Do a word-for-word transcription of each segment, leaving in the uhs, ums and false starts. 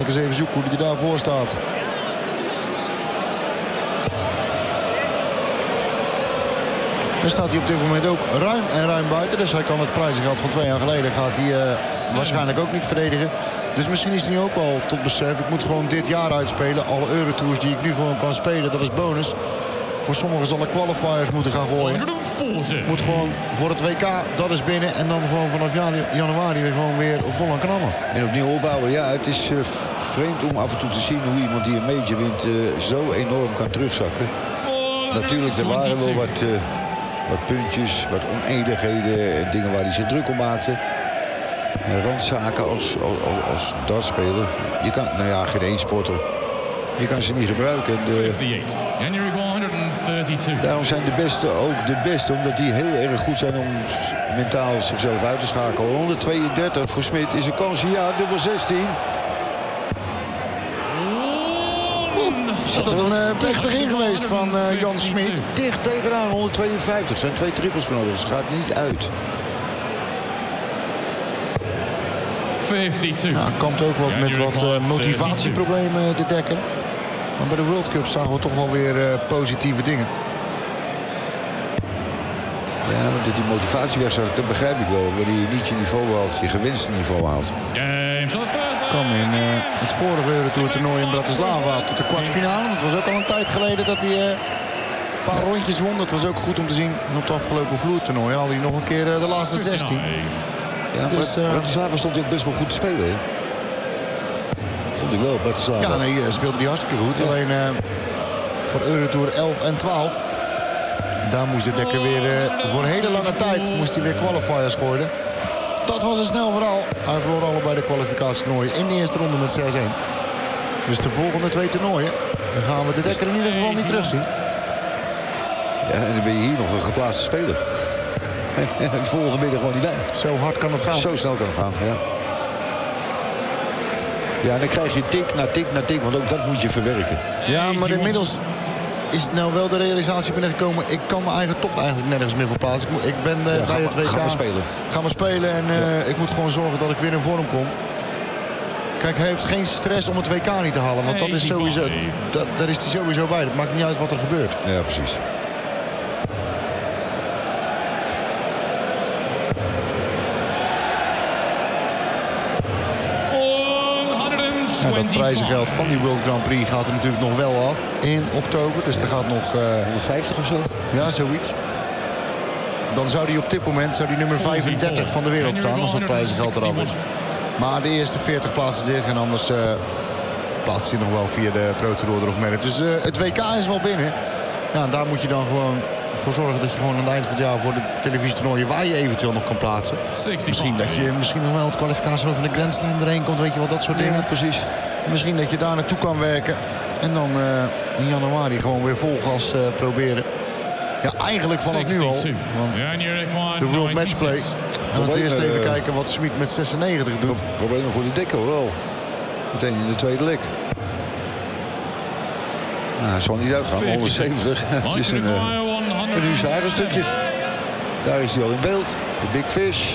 eens even zoeken hoe hij daarvoor staat. Dan staat hij op dit moment ook ruim en ruim buiten. Dus hij kan het prijzengeld van twee jaar geleden gaat hij uh, waarschijnlijk ook niet verdedigen. Dus misschien is hij nu ook al tot besef. Ik moet gewoon dit jaar uitspelen. Alle Eurotours die ik nu gewoon kan spelen, dat is bonus. Voor sommigen zal ik qualifiers moeten gaan gooien. Ik moet gewoon voor het W K, dat is binnen. En dan gewoon vanaf januari weer gewoon weer vol aan knallen. En opnieuw opbouwen. Ja, het is uh, vreemd om af en toe te zien hoe iemand die een major wint uh, zo enorm kan terugzakken. Natuurlijk, er waren wel wat... Uh, Wat puntjes, wat oneenigheden en dingen waar hij zich druk om maakte. En randzaken als, als, als dartspeler. Je kan, nou ja, geen één sporter. Je kan ze niet gebruiken. En de, daarom zijn de beste ook de beste. Omdat die heel erg goed zijn om mentaal zichzelf uit te schakelen. honderdtweeëndertig voor Smit is een kansje. Ja, dubbel zestien. Is dat een uh, pech begin geweest van uh, Jan Smit? Dicht tegenaan, honderdtweeënvijftig. Er zijn twee trippels voor nodig, dus het gaat niet uit. Nou, hij kampt ook wat met wat uh, motivatieproblemen te dekken. Maar bij de World Cup zagen we toch wel weer uh, positieve dingen. Ja, dat die motivatie wegzakt, dat begrijp ik wel. Wanneer je niet je niveau haalt, je gewenste niveau haalt. Kwam in uh, het vorige Eurotour toernooi in Bratislava tot de kwartfinale. Het was ook al een tijd geleden dat hij uh, een paar rondjes won. Dat was ook goed om te zien. En op het afgelopen vloertoernooi haalde hij nog een keer uh, de laatste zestien. Ja, dus, uh, Bratislava stond hij ook best wel goed te spelen. Hè? Vond ik wel, Bratislava. Ja, nee, speelde hij hartstikke goed. Ja. Alleen uh, voor Eurotour elf en twaalf. Daar moest de Dekker weer uh, voor een hele lange tijd moest hij weer qualifiers gooien. Dat was een snel verhaal. Hij verloor allebei de kwalificatietoernooien in de eerste ronde met zes een. Dus de volgende twee toernooien, dan gaan we de Dekker in ieder geval niet terugzien. Ja, en dan ben je hier nog een geplaatste speler. En het volgende ben je er gewoon niet bij. Zo hard kan het gaan. Zo snel kan het gaan, ja. Ja, en dan krijg je tik na tik na tik, want ook dat moet je verwerken. Ja, maar inmiddels is nou wel de realisatie binnengekomen. Ik kan me eigenlijk toch eigenlijk nergens meer verplaatsen. Ik, moet, ik ben uh, ja, bij het W K. Ga maar spelen. Ga maar spelen en uh, ja. ik moet gewoon zorgen dat ik weer in vorm kom. Kijk, hij heeft geen stress om het W K niet te halen. Want dat is sowieso, dat, daar is hij sowieso bij. Dat maakt niet uit wat er gebeurt. Ja, precies. Nou, dat prijzengeld van die World Grand Prix gaat er natuurlijk nog wel af in oktober. Dus er gaat nog... Uh, honderdvijftig of zo? Ja, zoiets. Dan zou hij op dit moment zou die nummer vijfendertig van de wereld staan als dat prijzengeld eraf is. Maar de eerste veertig plaatsen zich en anders uh, plaatst hij nog wel via de Pro Tour of Merit. Dus uh, het W K is wel binnen. Ja, en daar moet je dan gewoon voor zorgen dat je gewoon aan het eind van het jaar voor de televisietoernooien waar je eventueel nog kan plaatsen. Misschien dat je misschien nog wel het kwalificatie van de Grand Slam erheen komt, weet je wat, dat soort dingen. Ja, precies. Misschien dat je daar naartoe kan werken en dan uh, in januari gewoon weer vol gas uh, proberen. Ja, eigenlijk vanaf nu al. Want de World Matchplay. En laten we eerst even kijken wat Smit met zesennegentig doet. Problemen voor de Dekker wel. Meteen in de tweede lek. Nou, hij zal niet uitgaan. honderdzeventig. Het is een, uh, een huzarenstukje. Daar is hij al in beeld. De Big Fish.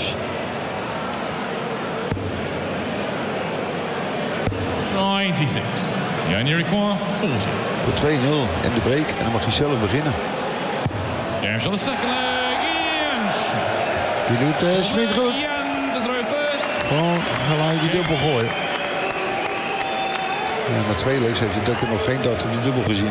negenenzestig. January require veertig. Voor twee nul en de break. En dan mag hij zelf beginnen. James on the second leg. Ian Schmidt. Die doet uh, Smit goed. Gewoon gelijk die dubbel gooien. Ja, na twee legs heeft de Dekker nog geen dart in de dubbel gezien.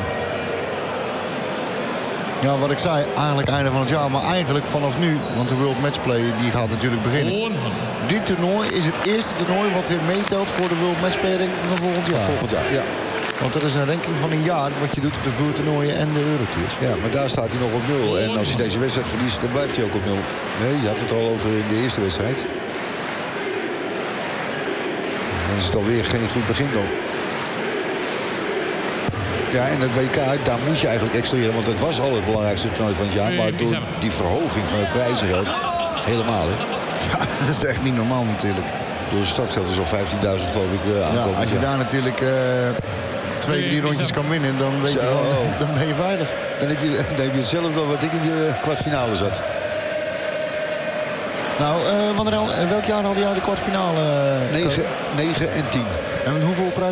Ja, wat ik zei, eigenlijk einde van het jaar. Maar eigenlijk vanaf nu, want de World Matchplay die gaat natuurlijk beginnen. Dit toernooi is het eerste toernooi wat weer meetelt voor de World Matchplay van volgend jaar. Volgend jaar, ja. Want er is een ranking van een jaar wat je doet op de vloertoernooien en de Eurotours. Ja, maar daar staat hij nog op nul. En als hij deze wedstrijd verliest, dan blijft hij ook op nul. Nee, je had het al over in de eerste wedstrijd. Dan is het alweer geen goed begin dan. Ja, en het W K, daar moet je eigenlijk excelleren. Want het was al het belangrijkste toernooi van het jaar. Maar door die verhoging van het prijzengeld, helemaal hè. Ja, dat is echt niet normaal natuurlijk. Door het startgeld is al vijftienduizend geloof ik uh, aankomen. Ja, als je daar natuurlijk uh, twee, drie rondjes kan winnen, dan weet je wel, dan ben je veilig. Dan heb je, dan heb je hetzelfde wat ik in de kwartfinale zat. Nou, uh, Van der El, welk jaar had jij de kwartfinale? negen en tien. En hoeveel prijs?